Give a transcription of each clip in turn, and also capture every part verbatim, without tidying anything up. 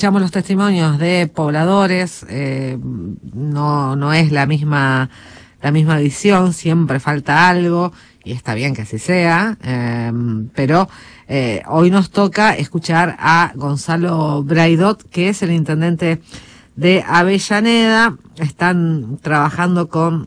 Escuchamos los testimonios de pobladores, eh, no, no es la misma, la misma visión, siempre falta algo, y está bien que así sea, eh, pero eh, hoy nos toca escuchar a Gonzalo Braidot, que es el intendente de Avellaneda. Están trabajando con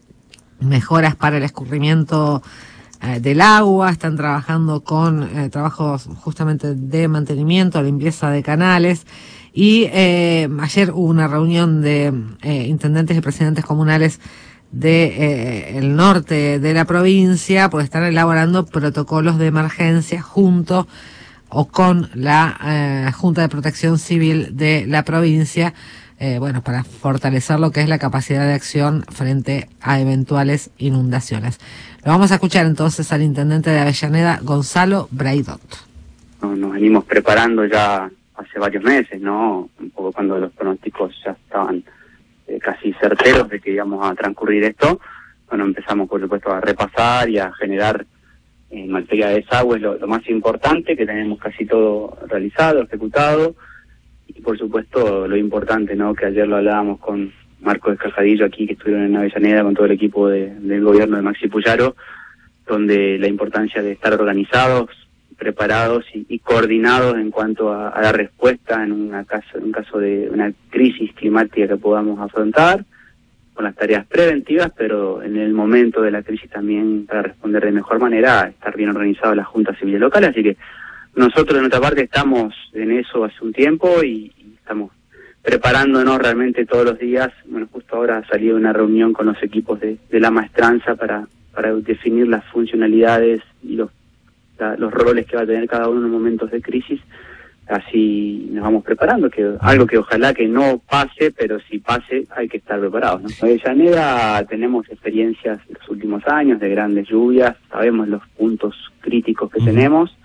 mejoras para el escurrimiento eh, del agua, están trabajando con eh, trabajos justamente de mantenimiento, limpieza de canales, y eh, ayer hubo una reunión de eh, intendentes y presidentes comunales de eh, el norte de la provincia, pues están elaborando protocolos de emergencia junto o con la eh, Junta de Protección Civil de la provincia, eh, bueno, para fortalecer lo que es la capacidad de acción frente a eventuales inundaciones. Lo vamos a escuchar entonces al intendente de Avellaneda, Gonzalo Braidot. Nos venimos preparando ya hace varios meses, ¿no? Un poco cuando los pronósticos ya estaban eh, casi certeros de que íbamos a transcurrir esto. Bueno, empezamos por supuesto a repasar y a generar en materia de desagüe lo, lo más importante, que tenemos casi todo realizado, ejecutado, y por supuesto lo importante, ¿no? Que ayer lo hablábamos con Marcos Escajadillo aquí, que estuvieron en Avellaneda con todo el equipo de, del gobierno de Maxi Puyaro, donde la importancia de estar organizados, preparados y, y coordinados en cuanto a, a la respuesta en una caso, en un caso de una crisis climática que podamos afrontar, con las tareas preventivas, pero en el momento de la crisis también para responder de mejor manera, estar bien organizado la Junta Civil Local. Así que nosotros de nuestra parte estamos en eso hace un tiempo y, y estamos preparándonos realmente todos los días. Bueno, justo ahora ha salido una reunión con los equipos de, de la maestranza para, para definir las funcionalidades y los, la, los roles que va a tener cada uno en momentos de crisis. Así nos vamos preparando, que algo que ojalá que no pase, pero si pase hay que estar preparados, ¿no? En Avellaneda tenemos experiencias en los últimos años de grandes lluvias, sabemos los puntos críticos que uh-huh. tenemos,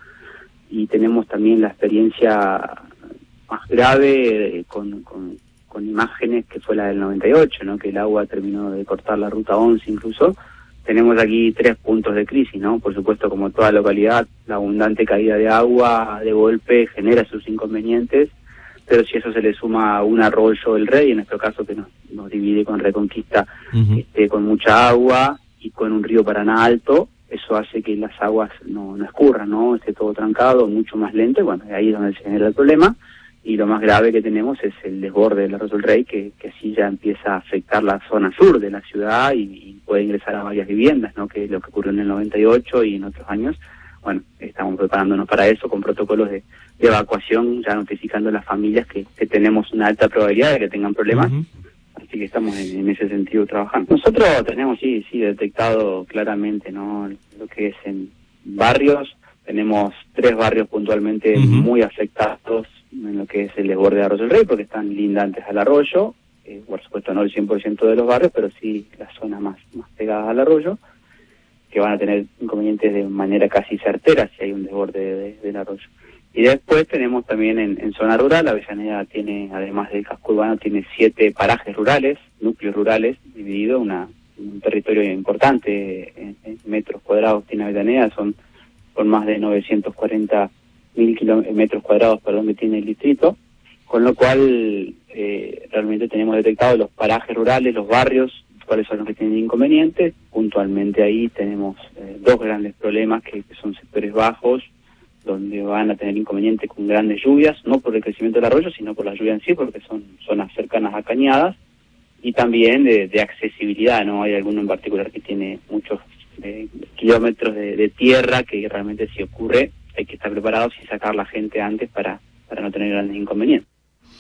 y tenemos también la experiencia más grave eh, con, con, con imágenes que fue la del noventa y ocho, ¿no? Que el agua terminó de cortar la ruta once incluso. Tenemos aquí tres puntos de crisis, ¿no? Por supuesto, como toda localidad, la abundante caída de agua de golpe genera sus inconvenientes, pero si eso se le suma a un arroyo del Rey, en nuestro caso que nos, nos divide con Reconquista, uh-huh. este, con mucha agua y con un río Paraná alto, eso hace que las aguas no, no escurran, ¿no? Esté todo trancado, mucho más lento, y bueno, ahí es donde se genera el problema. Y lo más grave que tenemos es el desborde del arroyo del Rey, que, que así ya empieza a afectar la zona sur de la ciudad y, y puede ingresar a varias viviendas, ¿no? Que es lo que ocurrió en el noventa y ocho y en otros años. Bueno, estamos preparándonos para eso con protocolos de, de evacuación, ya notificando a las familias que, que tenemos una alta probabilidad de que tengan problemas. Uh-huh. Así que estamos en, en ese sentido trabajando. Nosotros tenemos, sí, sí, detectado claramente, ¿no? Lo que es en barrios. Tenemos tres barrios puntualmente uh-huh. muy afectados en lo que es el desborde de Arroyo del Rey, porque están lindantes al arroyo, eh, por supuesto no el cien por ciento de los barrios, pero sí las zonas más, más pegadas al arroyo, que van a tener inconvenientes de manera casi certera si hay un desborde de, de, del arroyo. Y después tenemos también en, en zona rural, Avellaneda tiene, además del casco urbano, tiene siete parajes rurales, núcleos rurales, dividido una, un territorio importante en, en metros cuadrados tiene Avellaneda, son con más de novecientos cuarenta mil kilómetros cuadrados, perdón, que tiene el distrito, con lo cual eh, realmente tenemos detectado los parajes rurales, los barrios, cuáles son los que tienen inconvenientes. Puntualmente ahí tenemos eh, dos grandes problemas que, que son sectores bajos, donde van a tener inconvenientes con grandes lluvias, no por el crecimiento del arroyo, sino por la lluvia en sí, porque son zonas cercanas a cañadas, y también de, de accesibilidad, ¿no? Hay alguno en particular que tiene muchos eh, kilómetros de, de tierra que realmente si ocurre hay que estar preparados y sacar la gente antes para, para no tener grandes inconvenientes.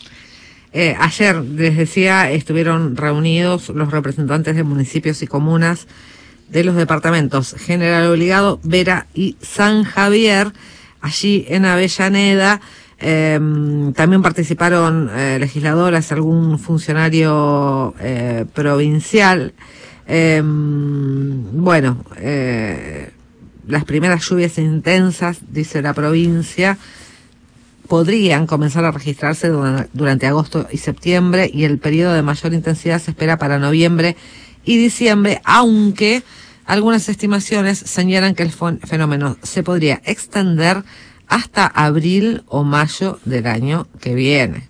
Eh, ayer, les decía, estuvieron reunidos los representantes de municipios y comunas de los departamentos General Obligado, Vera y San Javier, allí en Avellaneda. Eh, también participaron eh, legisladoras, algún funcionario eh, provincial. Eh, bueno, eh, las primeras lluvias intensas, dice la provincia, podrían comenzar a registrarse durante agosto y septiembre, y el periodo de mayor intensidad se espera para noviembre y diciembre, aunque algunas estimaciones señalan que el fenómeno se podría extender hasta abril o mayo del año que viene.